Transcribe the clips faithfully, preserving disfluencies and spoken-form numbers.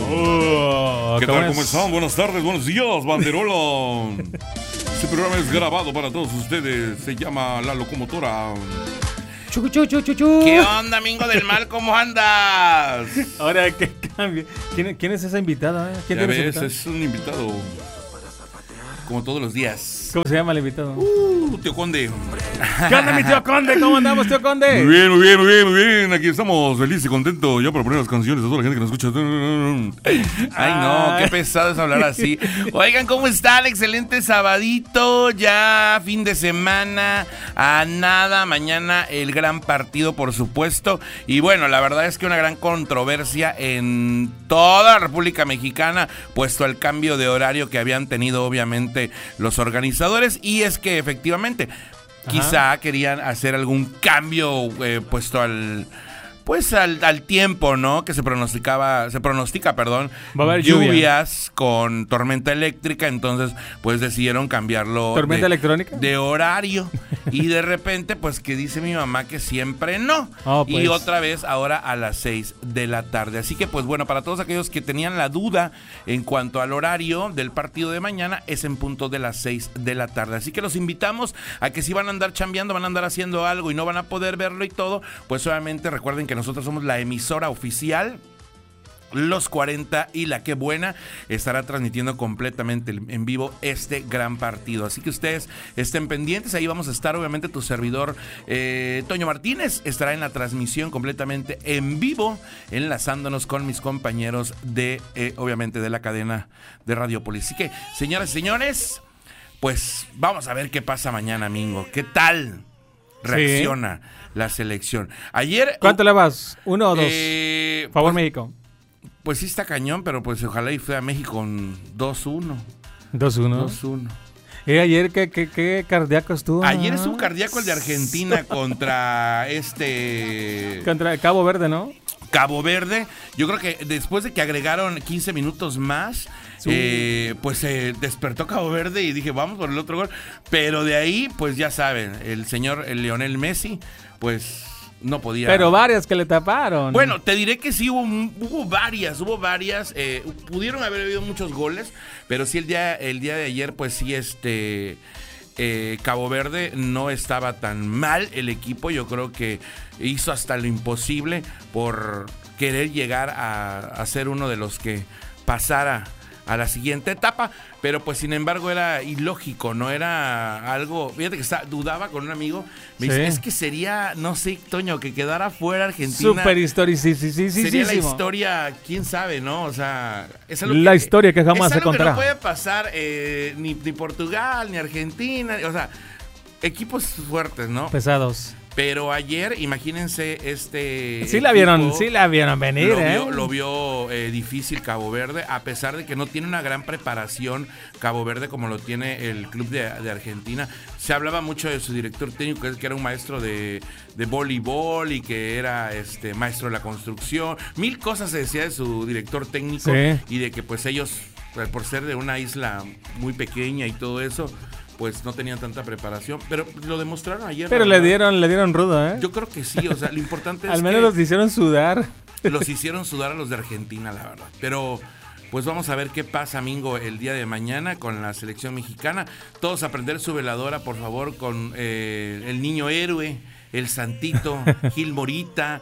Oh, ¿Qué ¿cómo tal? es? ¿Cómo están? Buenas tardes, buenos días, Banderola. Este programa es grabado para todos ustedes. Se llama La Locomotora. Chu, chu, chu, chu, chu. ¿Qué onda, amigo del mal? ¿Cómo andas? Ahora, ¿qué cambia? ¿Quién, quién es esa invitada? Eh? ¿Quién Ya es ese ves, invitado? es un invitado. Como todos los días. ¿Cómo se llama el invitado? Uh, tío Conde. ¿Qué onda, mi tío Conde? ¿Cómo andamos, tío Conde? Muy bien, muy bien, muy bien, muy bien. Aquí estamos felices y contentos ya para poner las canciones a toda la gente que nos escucha. Ay, no, qué pesado es hablar así. Oigan, ¿cómo están? Excelente sabadito, ya fin de semana, a nada, mañana el gran partido, por supuesto. Y bueno, la verdad es que una gran controversia en toda la República Mexicana, puesto al cambio de horario que habían tenido obviamente los organizadores. Y es que efectivamente, ajá, quizá querían hacer algún cambio eh, puesto al... Pues al, al tiempo, ¿no? Que se pronosticaba, se pronostica, perdón, va a haber lluvias lluvia con tormenta eléctrica, entonces pues decidieron cambiarlo. ¿Tormenta de, electrónica? De horario. Y de repente, pues que dice mi mamá que siempre no. Oh, pues. Y otra vez ahora a las seis de la tarde. Así que pues bueno, para todos aquellos que tenían la duda en cuanto al horario del partido de mañana, es en punto de las seis de la tarde. Así que los invitamos a que si van a andar chambeando, van a andar haciendo algo y no van a poder verlo y todo, pues obviamente recuerden que nosotros somos la emisora oficial. Los cuarenta y La Qué Buena estará transmitiendo completamente en vivo este gran partido. Así que ustedes estén pendientes. Ahí vamos a estar, obviamente, tu servidor eh, Toño Martínez estará en la transmisión completamente en vivo, enlazándonos con mis compañeros de, eh, obviamente, de la cadena de Radiopolis. Así que, señoras y señores, pues vamos a ver qué pasa mañana, Mingo. ¿Qué tal reacciona sí. la selección? Ayer... ¿Cuánto uh, le vas? ¿Uno o dos? Eh, Favor pues, México. Pues sí está cañón, pero pues ojalá y fue a México con dos uno. dos uno. dos uno. Eh, ayer, ¿qué, qué, qué cardíaco estuvo? Ayer estuvo cardíaco el de Argentina contra este... Contra Cabo Verde, ¿no? Cabo Verde. Yo creo que después de que agregaron quince minutos más, sí. eh, pues se eh, despertó Cabo Verde y dije, vamos por el otro gol. Pero de ahí, pues ya saben, el señor el Lionel Messi, pues... no podía. Pero varias que le taparon. Bueno, te diré que sí, hubo, hubo varias, hubo varias. Eh, pudieron haber habido muchos goles, pero sí el día, el día de ayer, pues sí, este... Eh, Cabo Verde no estaba tan mal el equipo. Yo creo que hizo hasta lo imposible por querer llegar a, a ser uno de los que pasara a la siguiente etapa, pero pues sin embargo era ilógico, no era algo, fíjate que está, dudaba con un amigo, me sí. dice, es que sería, no sé, Toño, que quedara fuera Argentina. Súper historia, sí, sí, sí, sí. Sería sí, la sí, historia, quién sabe, ¿no? O sea, es algo la que, historia que jamás es se algo contará. que no puede pasar eh, ni, ni Portugal, ni Argentina, o sea, equipos fuertes, ¿no? Pesados. Pero ayer, imagínense este... Sí la vieron, sí la vieron venir, lo ¿eh? Vio, lo vio eh, difícil Cabo Verde, a pesar de que no tiene una gran preparación Cabo Verde como lo tiene el club de, de Argentina. Se hablaba mucho de su director técnico, que era un maestro de, de voleibol y que era este maestro de la construcción. Mil cosas se decía de su director técnico, sí. Y de que pues ellos, por ser de una isla muy pequeña y todo eso, pues no tenían tanta preparación, pero lo demostraron ayer. Pero le dieron, le dieron rudo, ¿eh? Yo creo que sí, o sea, lo importante es al menos que los hicieron sudar. Los hicieron sudar a los de Argentina, la verdad. Pero pues vamos a ver qué pasa, Mingo, el día de mañana con la selección mexicana. Todos a prender su veladora, por favor, con eh, el niño héroe, el santito, Gil Morita,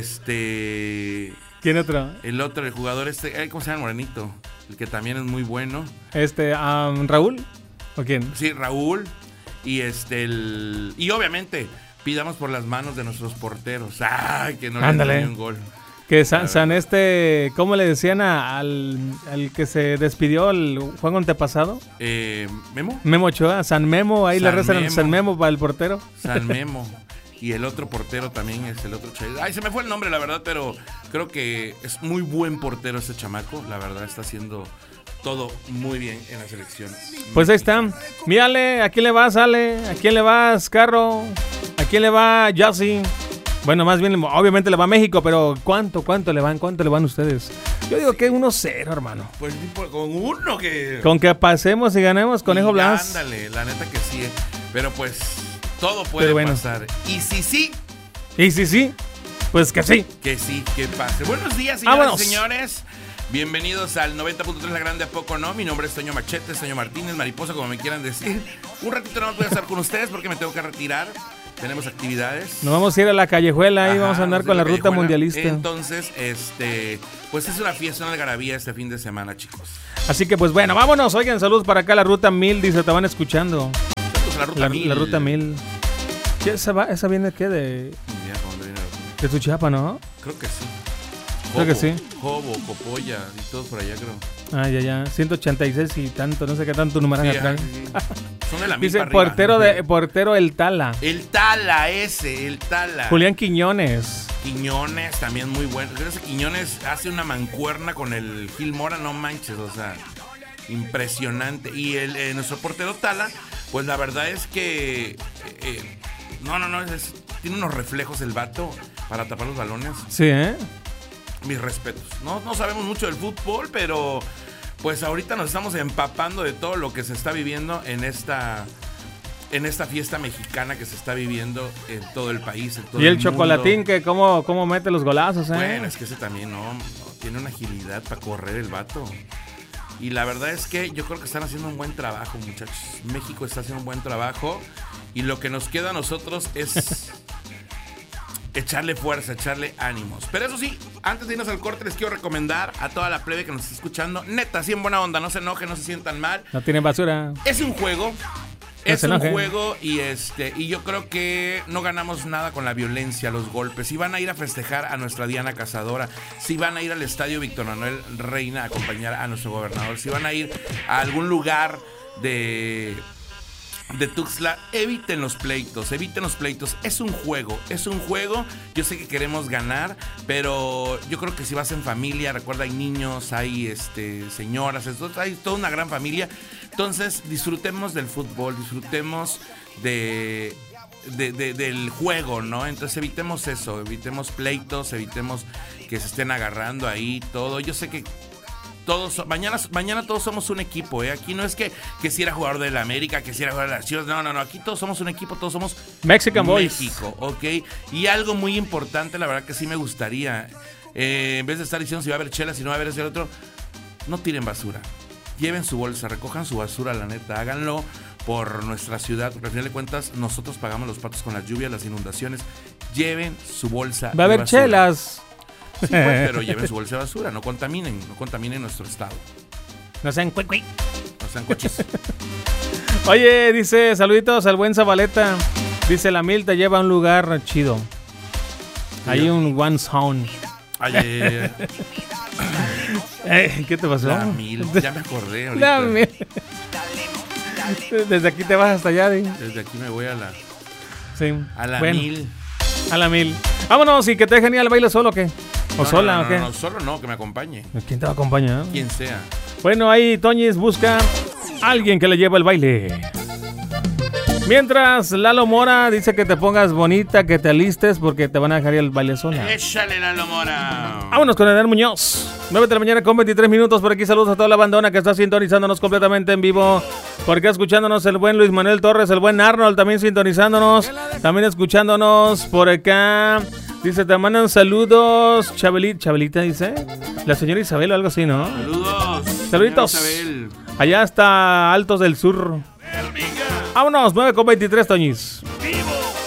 este... ¿Quién otro? El otro, el jugador este, ¿cómo se llama el morenito? El que también es muy bueno. Este, um, ¿Raúl? ¿O quién? Sí, Raúl. Y este el y obviamente pidamos por las manos de nuestros porteros. Ay, que no le den un gol. Que San, San este, ¿cómo le decían a, al, al que se despidió el juego antepasado? Eh, ¿Memo? Memo Ochoa, San Memo, ahí San le rezan Memo. San Memo para el portero. San Memo. Y el otro portero también es el otro chamaco. Ay, se me fue el nombre, la verdad, pero creo que es muy buen portero ese chamaco. La verdad, está haciendo todo muy bien en la selección. Pues ahí está. Mírale, ¿a quién le vas, Ale? ¿A quién le vas, Carro? ¿A quién le va, Yassi? Bueno, más bien, obviamente le va a México, pero ¿cuánto, cuánto le van? ¿Cuánto le van ustedes? Yo digo que uno cero, hermano. Pues con uno que... Con que pasemos y ganemos, Conejo Blas. Ándale, la neta que sí. Pero pues, todo puede bueno. pasar. Y si sí... Y si sí, pues que sí. Que sí, que pase. Buenos días, señoras y señores. Bienvenidos al noventa punto tres La Grande, ¿a poco no? Mi nombre es Toño Machete, Toño Martínez, Mariposa, como me quieran decir. Un ratito no voy a estar con ustedes porque me tengo que retirar. Tenemos actividades. Nos vamos a ir a la callejuela y vamos a andar con la, la ruta mundialista. Entonces, este, pues es una fiesta, una algarabía este fin de semana, chicos. Así que pues bueno, vámonos. Oigan, saludos para acá, la ruta mil, dice, te van escuchando. La ruta la, mil. La ruta mil. ¿Qué, esa, va, ¿Esa viene qué? De, de tu Chiapa, ¿no? Creo que sí. Creo Jobo, que sí. Jobo, Copolla y todos por allá, creo. Ah, ya, ya. ciento ochenta y seis y tanto, no sé qué tanto número sí, atrás. sí, sí. Son de la Dice misma portero, arriba. de, portero El Tala. El Tala, ese, el Tala. Julián Quiñones. Quiñones, también muy bueno. Creo que Quiñones hace una mancuerna con el Gil Mora, no manches, o sea, impresionante. Y el, eh, nuestro portero Tala, pues la verdad es que... Eh, no, no, no, es, tiene unos reflejos el vato para tapar los balones. Sí, ¿eh? Mis respetos. No, no sabemos mucho del fútbol, pero pues ahorita nos estamos empapando de todo lo que se está viviendo en esta en esta fiesta mexicana que se está viviendo en todo el país, en todo y el, el chocolatín mundo. que cómo, cómo mete los golazos, ¿eh? Bueno, es que ese también no, no tiene una agilidad para correr el vato. Y la verdad es que yo creo que están haciendo un buen trabajo, muchachos. México está haciendo un buen trabajo y lo que nos queda a nosotros es echarle fuerza, echarle ánimos. Pero eso sí, antes de irnos al corte, les quiero recomendar a toda la plebe que nos está escuchando, neta, sí en buena onda, no se enojen, no se sientan mal. No tienen basura. Es un juego, No es se un enojen. juego y este y yo creo que no ganamos nada con la violencia, los golpes. Si van a ir a festejar a nuestra Diana Cazadora, si van a ir al estadio Víctor Manuel Reina a acompañar a nuestro gobernador, si van a ir a algún lugar de... de Tuxtla, eviten los pleitos, eviten los pleitos. Es un juego, es un juego. Yo sé que queremos ganar, pero yo creo que si vas en familia, recuerda, hay niños, hay este, señoras, hay toda una gran familia. Entonces, disfrutemos del fútbol, disfrutemos de, de, de, del juego, ¿no? Entonces, evitemos eso, evitemos pleitos, evitemos que se estén agarrando ahí todo. Yo sé que todos, mañana, mañana todos somos un equipo, ¿eh? Aquí no es que, que si era jugador de la América, que si era jugador de las Chivas, no, no, no, aquí todos somos un equipo, todos somos Mexican Boys. México, ¿ok? Y algo muy importante, la verdad que sí me gustaría, eh, en vez de estar diciendo si va a haber chelas, si no va a haber ese otro, no tiren basura, lleven su bolsa, recojan su basura, la neta, háganlo por nuestra ciudad, porque al final de cuentas nosotros pagamos los patos con las lluvias, las inundaciones, lleven su bolsa. Va a haber basura. chelas. Sí, pues, pero lleven su bolsa de basura, no contaminen, no contaminen nuestro estado. No sean cuic, cuic. No sean coches. Oye, dice, saluditos al buen Zabaleta. Dice, la mil te lleva a un lugar chido. Hay Sí. un One Sound. Ay, ay, ay, ay. Eh, ¿Qué te pasó? La mil, ya me acordé ahorita. La mil. Desde aquí te vas hasta allá. ¿Sí? Desde aquí me voy a la, Sí. a la Bueno, mil. a la mil. Vámonos, y que te deje genial el baile solo, ¿o qué? ¿O No, sola, no, no, o qué? No, no, solo no, que me acompañe. ¿Quién te va a acompañar? Quien sea. Bueno, ahí Toñis busca a alguien que le lleve el baile. Mientras Lalo Mora dice que te pongas bonita, que te alistes porque te van a dejar ir al baile sola. Échale la lomora. Vámonos con Edel Muñoz. nueve de la mañana con veintitrés minutos. Por aquí saludos a toda la bandona que está sintonizándonos completamente en vivo. Por acá escuchándonos el buen Luis Manuel Torres, el buen Arnold también sintonizándonos. También escuchándonos por acá. Dice, te mandan saludos. Chabelita, Chabelita dice. La señora Isabel o algo así, ¿no? Saludos. Saluditos. Señora Isabel. Allá hasta Altos del Sur. Vámonos, nueve con veintitrés, Toñis.